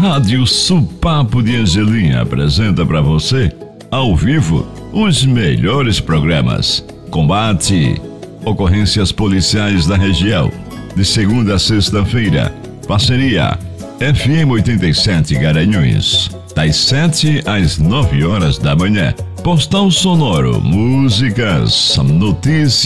Rádio Supapo de Angelim apresenta para você, ao vivo, os melhores programas. Combate, ocorrências policiais da região, de segunda a sexta-feira. Parceria FM 87 Garanhuns, das 7 às 9 horas da manhã. Postal sonoro, músicas, notícias.